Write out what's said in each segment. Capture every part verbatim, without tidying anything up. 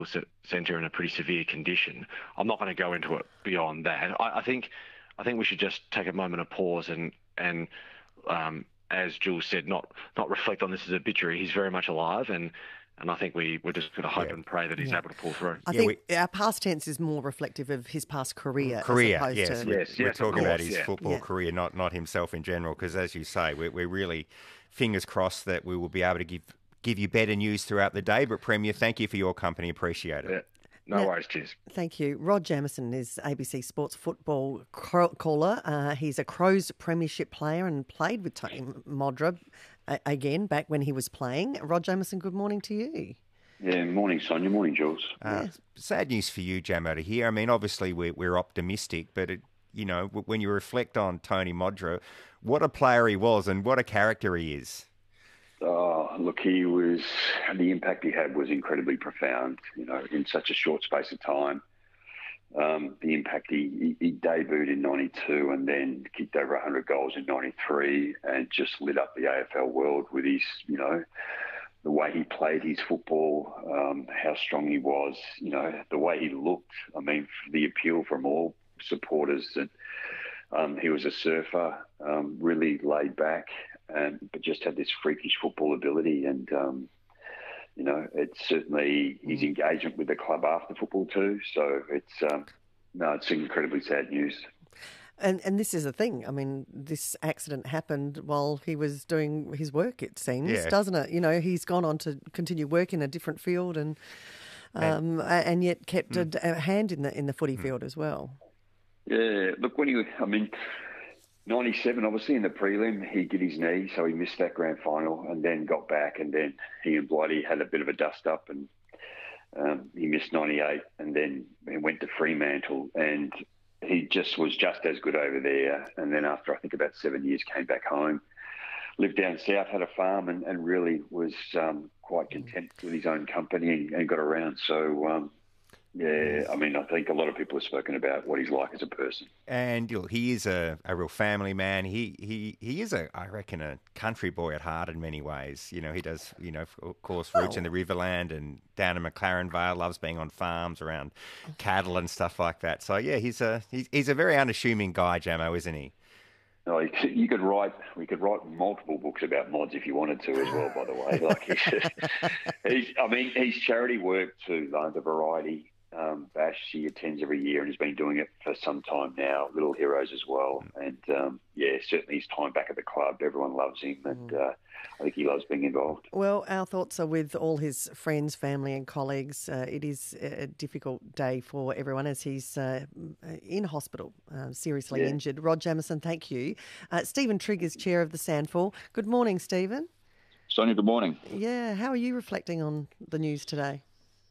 se- centre in a pretty severe condition. I'm not going to go into it beyond that. I, I think I think we should just take a moment of pause and and um, as Jules said, not not reflect on this as a obituary. He's very much alive, and and I think we we're just going to hope Yeah. and pray that he's Yeah. able to pull through. I Yeah, think we- our past tense is more reflective of his past career, Career, as opposed yes. to... We- Yes, we're yes, of talking about course, his yeah. football Yeah. career, not not himself in general, because as you say, we're, we're really fingers crossed that we will be able to give give you better news throughout the day. But Premier, thank you for your company. Appreciate it. Yeah. No Now- worries, cheers. Thank you. Rod Jamieson is A B C Sports football cro- caller. Uh, he's a Crows premiership player and played with Tony Modra uh, again back when he was playing. Rod Jamieson, good morning to you. Yeah, morning, Sonia. Morning, Jules. Uh, Sad news for you, Jamo, to hear. I mean, obviously we're, we're optimistic, but it, you know, w- when you reflect on Tony Modra, what a player he was and what a character he is. Oh, look, he was, the impact he had was incredibly profound, you know, in such a short space of time. Um, the impact he, he, he debuted in ninety-two and then kicked over one hundred goals in ninety-three and just lit up the A F L world with his, you know, the way he played his football, um, how strong he was, you know, the way he looked. I mean, the appeal from all supporters. And um, he was a surfer, um, really laid back, and but just had this freakish football ability. And, um, you know, it's certainly his engagement with the club after football too. So it's, um, no, it's incredibly sad news. And and this is the thing. I mean, this accident happened while he was doing his work, it seems, Yeah. doesn't it? You know, he's gone on to continue work in a different field and um, and, and yet kept a, a hand in the in the footy field as well. Yeah, look, when he, I mean, ninety-seven, obviously in the prelim, he did his knee, so he missed that grand final and then got back, and then he and Blighty had a bit of a dust up, and um, he missed ninety-eight, and then he went to Fremantle, and he just was just as good over there. And then after, I think, about seven years, came back home, lived down south, had a farm, and, and really was um, quite content with his own company and, and got around. So, um, yeah, I mean, I think a lot of people have spoken about what he's like as a person. And you know, he is a, a real family man. He, he he is a, I reckon, a country boy at heart in many ways. You know, he does, you know, of course, roots in the Riverland and down in McLaren Vale, loves being on farms around cattle and stuff like that. So, yeah, he's a he's, he's a very unassuming guy, Jamo, isn't he? No, you could write. We could write multiple books about mods if you wanted to, as well. By the way, like he's, he's I mean, his charity work too, like the Variety um, Bash he attends every year, and he's been doing it for some time now. Little Heroes as well, and um, yeah, certainly his time back at the club, everyone loves him, and uh, I think he loves being involved. Well, our thoughts are with all his friends, family and colleagues. Uh, it is a difficult day for everyone as he's uh, in hospital, uh, seriously Yeah. injured. Rod Jamieson, thank you. Uh, Stephen Trigg is chair of the Sandful. Good morning, Stephen. Sonia, good morning. Yeah, how are you reflecting on the news today?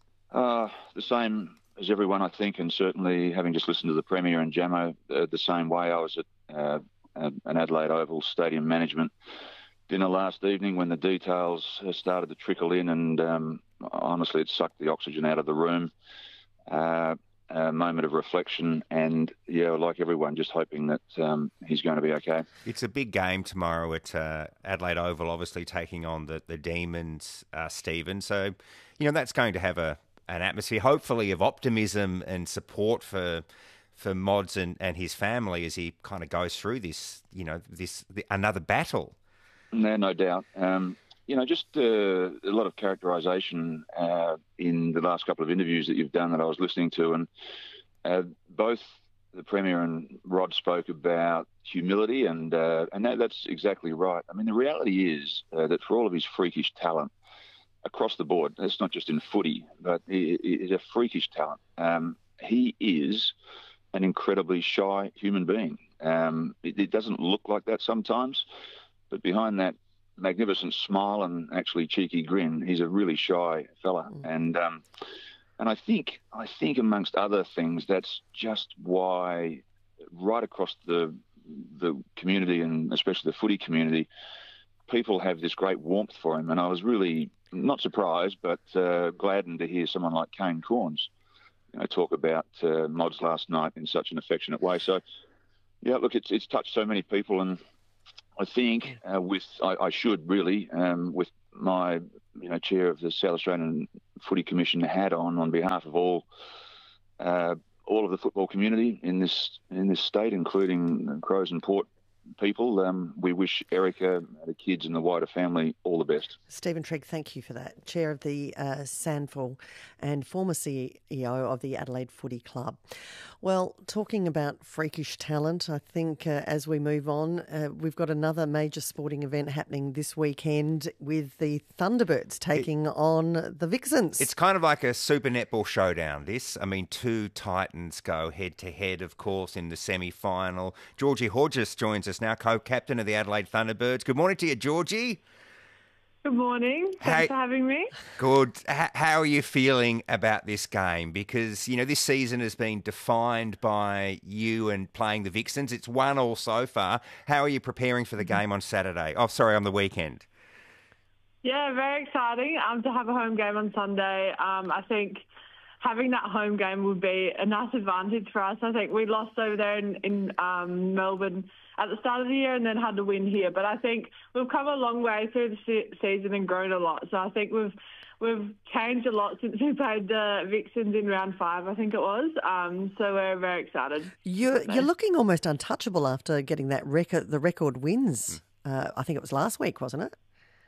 Uh, the same as everyone, I think, and certainly having just listened to the Premier and Jamo, uh, the same way. I was at uh, an Adelaide Oval Stadium management dinner last evening when the details uh, started to trickle in, and um, honestly, it sucked the oxygen out of the room. Uh, a moment of reflection, and yeah, like everyone, just hoping that um, he's going to be okay. It's a big game tomorrow at uh, Adelaide Oval, obviously taking on the, the Demons, uh, Stephen. So, you know, that's going to have a an atmosphere, hopefully, of optimism and support for for Mods and, and his family as he kind of goes through this, you know, this the, another battle. No, no doubt. Um, you know, just uh, a lot of characterisation uh, in the last couple of interviews that you've done that I was listening to, and uh, both the Premier and Rod spoke about humility, and uh, and that, that's exactly right. I mean, the reality is uh, that for all of his freakish talent across the board, it's not just in footy, but he, he's a freakish talent. Um, he is an incredibly shy human being. Um, it, it doesn't look like that sometimes, but behind that magnificent smile and actually cheeky grin, he's a really shy fella. Mm. And um, and I think I think amongst other things, that's just why right across the the community, and especially the footy community, people have this great warmth for him. And I was really not surprised, but uh, gladdened to hear someone like Kane Corns, you know, talk about uh, Mods last night in such an affectionate way. So, yeah, look, it's it's touched so many people, and I think uh, with I, I should really um, with my you know chair of the South Australian Footy Commission hat on on behalf of all uh, all of the football community in this in this state, including Crows and Port people. Um, we wish Erica, the kids and the wider family all the best. Stephen Trigg, thank you for that. Chair of the uh, SANFL and former C E O of the Adelaide Footy Club. Well, talking about freakish talent, I think uh, as we move on, uh, we've got another major sporting event happening this weekend with the Thunderbirds taking it, on the Vixens. It's kind of like a Super Netball showdown, this. I mean, two Titans go head-to-head, of course, in the semi-final. Georgie Hodges joins us now, co-captain of the Adelaide Thunderbirds. Good morning to you, Georgie. Good morning. Thanks hey, for having me. Good. H- how are you feeling about this game? Because, you know, this season has been defined by you and playing the Vixens. It's one all so far. How are you preparing for the game on Saturday? Oh, sorry, on the weekend. Yeah, very exciting um, to have a home game on Sunday. Um, I think having that home game would be a nice advantage for us. I think we lost over there in, in um, Melbourne at the start of the year and then had to win here. But I think we've come a long way through the se- season and grown a lot. So I think we've we've changed a lot since we played the Vixens in round five, I think it was. Um, so we're very excited. You're, you're looking almost untouchable after getting that record, the record wins. Uh, I think it was last week, wasn't it?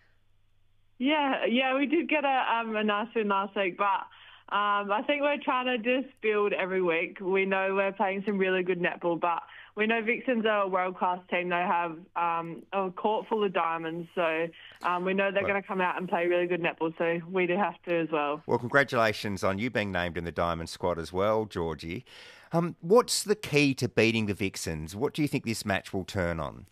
Yeah, yeah, we did get a, um, a nice win last week, but Um, I think we're trying to just build every week. We know we're playing some really good netball, but we know Vixens are a world-class team. They have um, a court full of diamonds, so um, we know they're well, going to come out and play really good netball, so we do have to as well. Well, congratulations on you being named in the Diamond squad as well, Georgie. Um, what's the key to beating the Vixens? What do you think this match will turn on?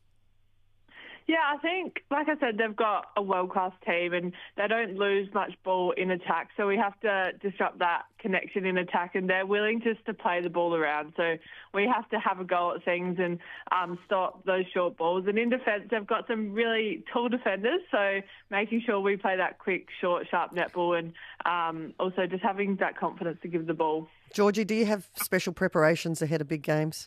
Yeah, I think, like I said, they've got a world-class team and they don't lose much ball in attack, so we have to disrupt that connection in attack, and they're willing just to play the ball around. So we have to have a go at things and um, stop those short balls. And in defence, they've got some really tall defenders, so making sure we play that quick, short, sharp netball and um, also just having that confidence to give the ball. Georgie, do you have special preparations ahead of big games?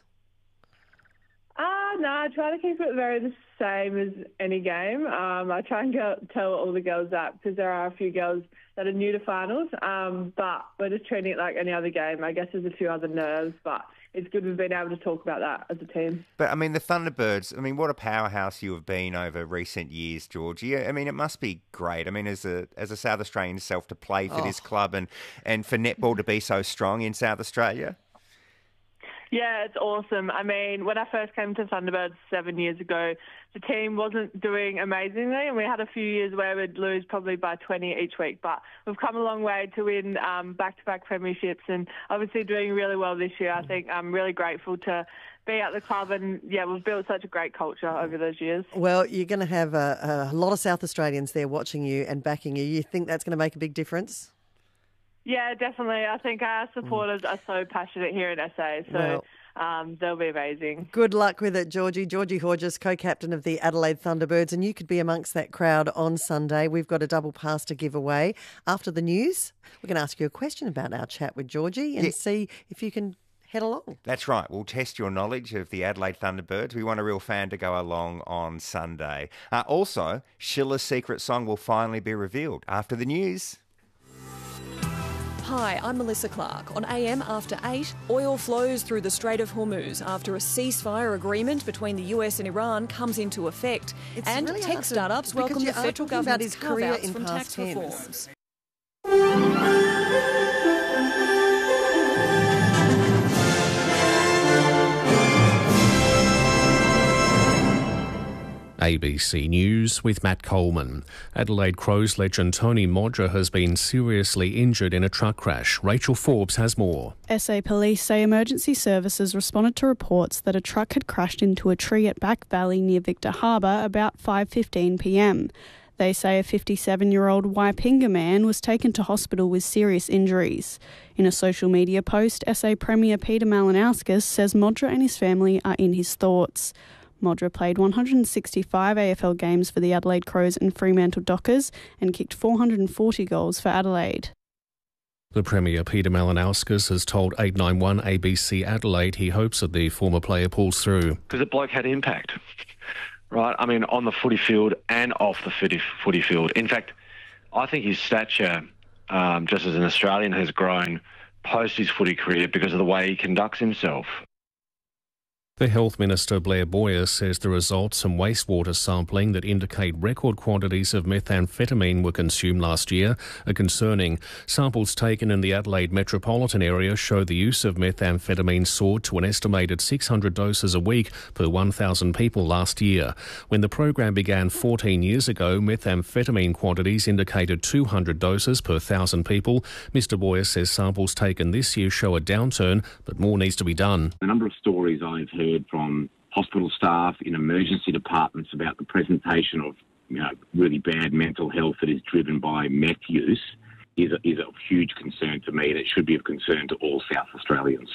Uh, no, I try to keep it very the same as any game. Um, I try and go, tell all the girls that because there are a few girls that are new to finals, um, but we're just treating it like any other game. I guess there's a few other nerves, but it's good we've been able to talk about that as a team. But, I mean, the Thunderbirds, I mean, what a powerhouse you have been over recent years, Georgie. I mean, it must be great. I mean, as a as a South Australian self to play for oh. this club and, and for netball to be so strong in South Australia. Yeah, it's awesome. I mean, when I first came to Thunderbirds seven years ago, the team wasn't doing amazingly, and we had a few years where we'd lose probably by twenty each week. But we've come a long way to win um, back-to-back premierships and obviously doing really well this year. I think I'm really grateful to be at the club, and, yeah, we've built such a great culture over those years. Well, you're going to have a, a lot of South Australians there watching you and backing you. You think that's going to make a big difference? Yeah, definitely. I think our supporters mm. are so passionate here in S A, so well, um, they'll be amazing. Good luck with it, Georgie. Georgie Hodges, co-captain of the Adelaide Thunderbirds, and you could be amongst that crowd on Sunday. We've got a double pass to give away. After the news, we're going to ask you a question about our chat with Georgie and yeah. see if you can head along. That's right. We'll test your knowledge of the Adelaide Thunderbirds. We want a real fan to go along on Sunday. Uh, also, Schiller's secret song will finally be revealed after the news. Hi, I'm Melissa Clark. On A M after eight, oil flows through the Strait of Hormuz after a ceasefire agreement between the U S and Iran comes into effect. It's and really tech startups welcome the federal government's carve-outs from tax tense. reforms. A B C News with Matt Coleman. Adelaide Crows legend Tony Modra has been seriously injured in a truck crash. Rachel Forbes has more. S A police say emergency services responded to reports that a truck had crashed into a tree at Back Valley near Victor Harbour about five fifteen p m. They say a fifty-seven-year-old Waipinga man was taken to hospital with serious injuries. In a social media post, S A Premier Peter Malinauskas says Modra and his family are in his thoughts. Modra played one hundred sixty-five A F L games for the Adelaide Crows and Fremantle Dockers and kicked four hundred forty goals for Adelaide. The Premier Peter Malinauskas has told eight nine one A B C Adelaide he hopes that the former player pulls through. Because the bloke had impact. right? I mean, on the footy field and off the footy, footy field. In fact, I think his stature, um, just as an Australian, has grown post his footy career because of the way he conducts himself. The Health Minister Blair Boyer says the results from wastewater sampling that indicate record quantities of methamphetamine were consumed last year are concerning. Samples taken in the Adelaide metropolitan area show the use of methamphetamine soared to an estimated six hundred doses a week per one thousand people last year. When the program began fourteen years ago, methamphetamine quantities indicated two hundred doses per one thousand people. Mister Boyer says samples taken this year show a downturn, but more needs to be done. A number of stories I've heard from hospital staff in emergency departments about the presentation of, you know, really bad mental health that is driven by meth use is a, is of huge concern to me, and it should be of concern to all South Australians.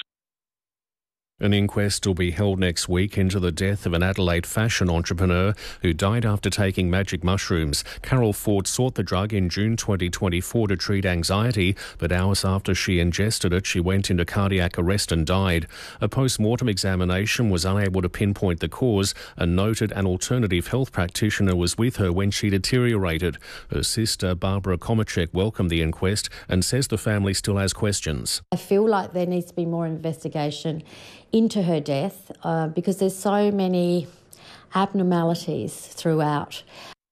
An inquest will be held next week into the death of an Adelaide fashion entrepreneur who died after taking magic mushrooms. Carol Ford sought the drug in June twenty twenty-four to treat anxiety, but hours after she ingested it, she went into cardiac arrest and died. A post-mortem examination was unable to pinpoint the cause and noted an alternative health practitioner was with her when she deteriorated. Her sister, Barbara Komacek, welcomed the inquest and says the family still has questions. I feel like there needs to be more investigation into her death uh, because there's so many abnormalities throughout.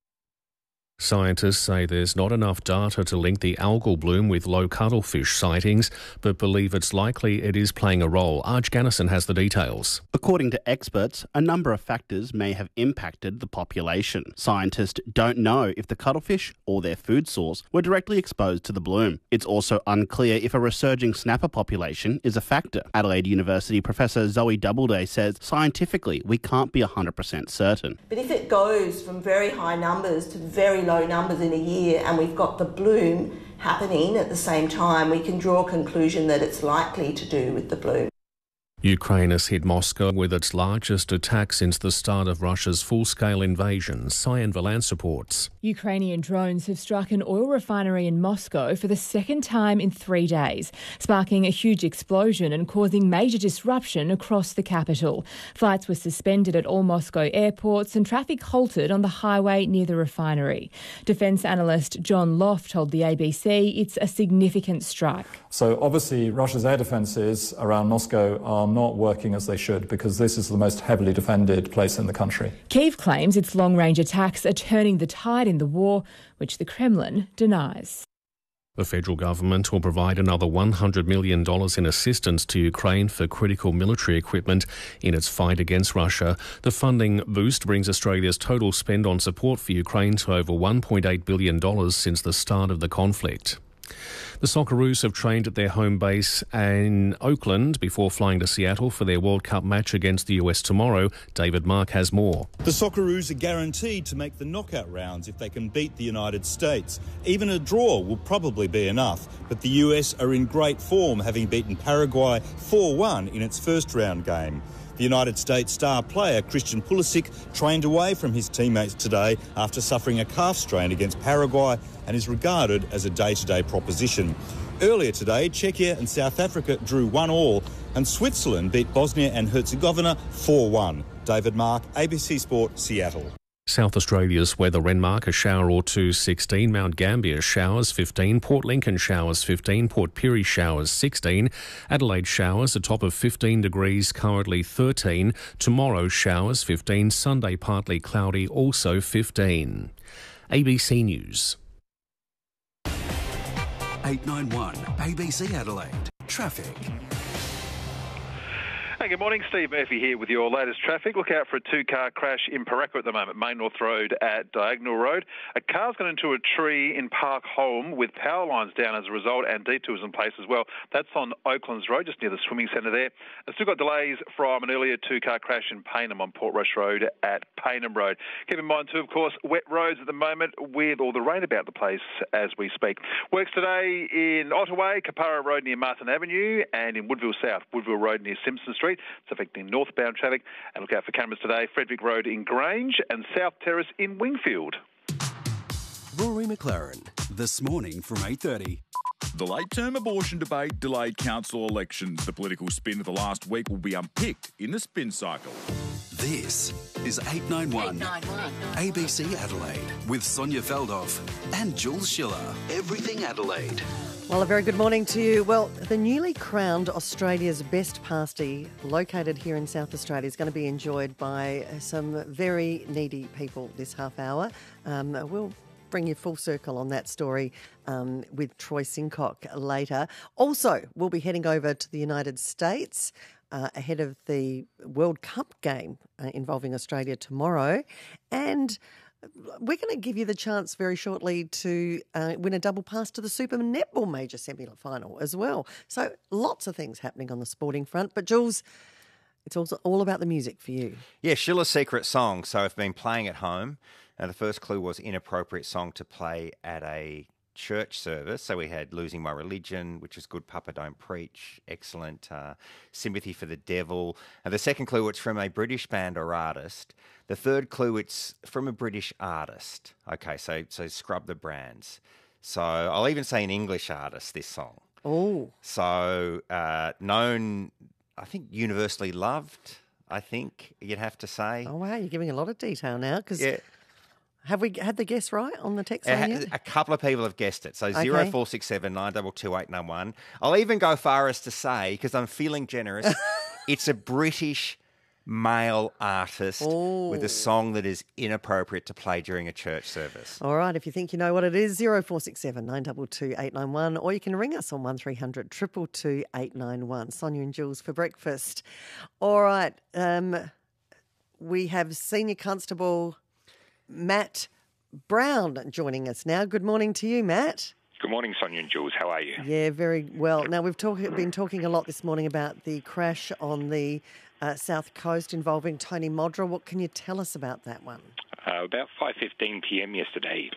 Scientists say there's not enough data to link the algal bloom with low cuttlefish sightings, but believe it's likely it is playing a role. Arj Gannison has the details. According to experts, a number of factors may have impacted the population. Scientists don't know if the cuttlefish or their food source were directly exposed to the bloom. It's also unclear if a resurging snapper population is a factor. Adelaide University Professor Zoe Doubleday says scientifically we can't be one hundred percent certain. But if it goes from very high numbers to very low numbers in a year and we've got the bloom happening at the same time, we can draw a conclusion that it's likely to do with the bloom. Ukraine has hit Moscow with its largest attack since the start of Russia's full-scale invasion. Cyan Valance reports. Ukrainian drones have struck an oil refinery in Moscow for the second time in three days, sparking a huge explosion and causing major disruption across the capital. Flights were suspended at all Moscow airports and traffic halted on the highway near the refinery. Defence analyst John Loft told the A B C it's a significant strike. So obviously Russia's air defences around Moscow are not working as they should because this is the most heavily defended place in the country. Kyiv claims its long-range attacks are turning the tide in the war, which the Kremlin denies. The federal government will provide another one hundred million dollars in assistance to Ukraine for critical military equipment in its fight against Russia. The funding boost brings Australia's total spend on support for Ukraine to over one point eight billion dollars since the start of the conflict. The Socceroos have trained at their home base in Oakland before flying to Seattle for their World Cup match against the U S tomorrow. David Mark has more. The Socceroos are guaranteed to make the knockout rounds if they can beat the United States. Even a draw will probably be enough, but the U S are in great form, having beaten Paraguay four one in its first round game. The United States star player Christian Pulisic trained away from his teammates today after suffering a calf strain against Paraguay and is regarded as a day-to-day proposition. Earlier today, Czechia and South Africa drew one all and Switzerland beat Bosnia and Herzegovina four one. David Mark, A B C Sport, Seattle. South Australia's weather: Renmark a shower or two, sixteen. Mount Gambier showers, fifteen. Port Lincoln showers, fifteen. Port Pirie showers, sixteen. Adelaide showers, a top of fifteen degrees, currently thirteen. Tomorrow showers, fifteen. Sunday partly cloudy, also fifteen. A B C News. eight nine one A B C Adelaide. Traffic. Hey, good morning. Steve Murphy here with your latest traffic. Look out for a two-car crash in Parakwa at the moment, Main North Road at Diagonal Road. A car's gone into a tree in Park Holm with power lines down as a result and detours in place as well. That's on Oaklands Road, just near the swimming centre there. I've still got delays from an earlier two-car crash in Payneham on Portrush Road at Payneham Road. Keep in mind too, of course, wet roads at the moment with all the rain about the place as we speak. Works today in Ottaway, Capara Road near Martin Avenue, and in Woodville South, Woodville Road near Simpson Street. It's affecting northbound traffic. And look out for cameras today, Frederick Road in Grange and South Terrace in Wingfield. Rory McLaren, This Morning from eight thirty. The late-term abortion debate delayed council elections. The political spin of the last week will be unpicked in the Spin Cycle. This is eight nine one A B C Adelaide with Sonia Feldhoff and Jules Schiller. Everything Adelaide. Well, a very good morning to you. Well, the newly crowned Australia's best pasty, located here in South Australia, is going to be enjoyed by some very needy people this half hour. Um, we'll bring you full circle on that story um, with Troy Sincock later. Also, we'll be heading over to the United States uh, ahead of the World Cup game uh, involving Australia tomorrow. And we're going to give you the chance very shortly to uh, win a double pass to the Super Netball Major semi-final as well. So lots of things happening on the sporting front. But Jules, it's also all about the music for you. Yeah, Schiller's secret song. So I've been playing at home. Now, the first clue was inappropriate song to play at a church service. So we had Losing My Religion, which is good, Papa Don't Preach, excellent, uh, Sympathy for the Devil. And the second clue, it's from a British band or artist. The third clue, it's from a British artist. Okay, so so scrub the brands. So I'll even say an English artist, this song. Oh. So uh, known, I think universally loved, I think you'd have to say. Oh, wow, you're giving a lot of detail now because... Yeah. Have we had the guess right on the text A, line yet? a couple of people have guessed it. So Okay. zero four six seven nine double two eight nine one. I'll even go far as to say, because I'm feeling generous, it's a British male artist with a song that is inappropriate to play during a church service. All right, if you think you know what it is, zero four six seven nine two two eight nine one, or you can ring us on one three hundred two two two eight nine one. Sonia and Jules for breakfast. All right, um, we have Senior Constable Matt Brown joining us now. Good morning to you, Matt. Good morning, Sonia and Jules. How are you? Yeah, very well. Now, we've talk, been talking a lot this morning about the crash on the uh, South Coast involving Tony Modra. What can you tell us about that one? Uh, about five fifteen p.m. yesterday,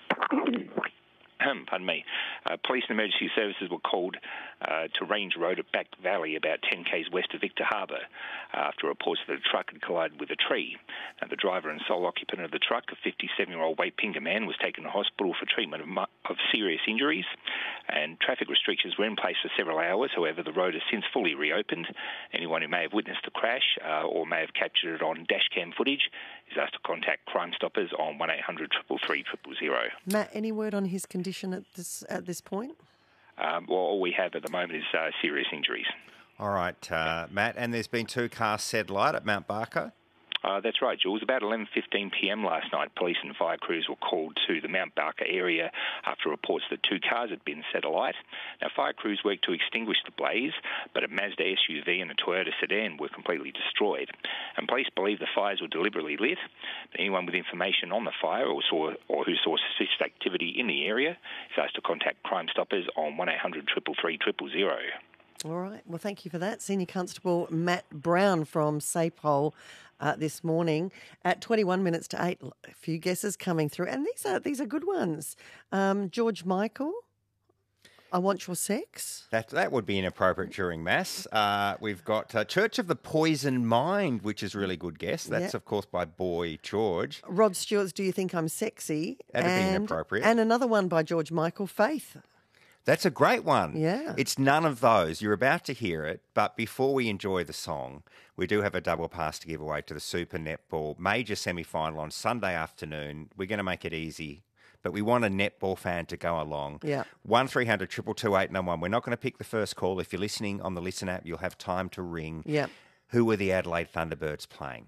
pardon me, uh, police and emergency services were called uh, to Range Road at Back Valley, about ten k's west of Victor Harbour, uh, after reports that a truck had collided with a tree. Now, the driver and sole occupant of the truck, a fifty-seven-year-old Waipinger man, was taken to hospital for treatment of, mu- of serious injuries, and traffic restrictions were in place for several hours. However, the road has since fully reopened. Anyone who may have witnessed the crash uh, or may have captured it on dashcam footage is asked to contact Crime Stoppers on one eight hundred three three three zero zero. Matt, any word on his condition at this at this point? Um, well, all we have at the moment is uh, serious injuries. All right, uh, Matt, and there's been two cars set light at Mount Barker. Uh, that's right, Jules. About eleven fifteen p.m. last night, police and fire crews were called to the Mount Barker area after reports that two cars had been set alight. Now, fire crews worked to extinguish the blaze, but a Mazda S U V and a Toyota sedan were completely destroyed. And police believe the fires were deliberately lit. But anyone with information on the fire or, saw, or who saw suspicious activity in the area is asked to contact Crime Stoppers on one eight hundred three three three zero zero. All right. Well, thank you for that. Senior Constable Matt Brown from SAPOL uh, this morning at twenty-one minutes to eight. A few guesses coming through. And these are these are good ones. Um, George Michael, I Want Your Sex. That that would be inappropriate during Mass. Uh, we've got uh, Church of the Poison Mind, which is a really good guess. That's, Yeah. of course, by Boy George. Rod Stewart's Do You Think I'm Sexy? That'd be and, inappropriate. And another one by George Michael, Faith. That's a great one. Yeah. It's none of those. You're about to hear it, but before we enjoy the song, we do have a double pass to give away to the Super Netball Major semi-final on Sunday afternoon. We're going to make it easy, but we want a netball fan to go along. Yeah. one three hundred two two two eight nine one. We're not going to pick the first call. If you're listening on the Listen app, you'll have time to ring. Yeah. Who are the Adelaide Thunderbirds playing?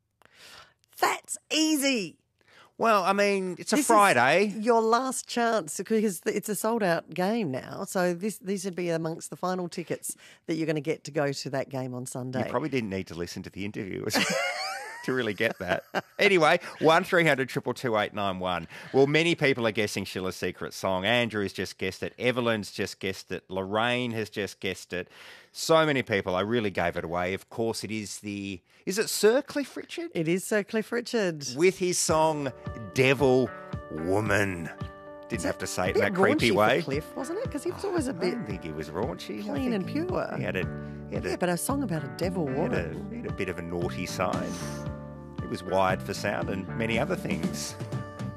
That's easy. Well, I mean, it's a This is Friday. your last chance because it's a sold-out game now. So this these would be amongst the final tickets that you're going to get to go to that game on Sunday. You probably didn't need to listen to the interview to really get that. Anyway, one three hundred two two two eight nine one. Well, many people are guessing Schiller's secret song. Andrew's just guessed it. Evelyn's just guessed it. Lorraine has just guessed it. So many people. I really gave it away. Of course, it is the... Is it Sir Cliff Richard? It is Sir Cliff Richard. With his song, Devil Woman. Didn't have to say it in that creepy raunchy way. for Cliff, wasn't it? Because he was always a I bit don't think he was raunchy. I clean think and he- pure. He had a, he had a, Yeah, but a song about a devil he had a, woman. he had a bit of a naughty side. He was wired for sound and many other things.